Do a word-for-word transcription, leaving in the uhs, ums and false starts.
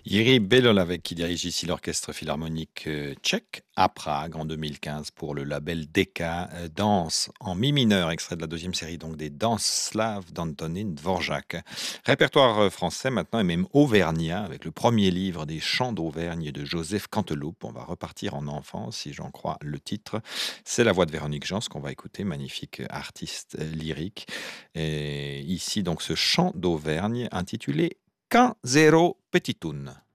Jiří Belolavec qui dirige ici l'orchestre philharmonique euh, tchèque à Prague en deux mille quinze pour le label Decca euh, Danse en mi mineur, extrait de la deuxième série donc des danses slaves d'Antonin Dvorak. Répertoire euh, français maintenant et même auvergnat avec le premier livre des chants d'Auvergne de Joseph Canteloup. On va repartir en enfance si j'en crois le titre. C'est la voix de Véronique Jans qu'on va écouter, magnifique artiste euh, lyrique. Et ici donc ce chant d'Auvergne intitulé Qu'un zéro petitoun.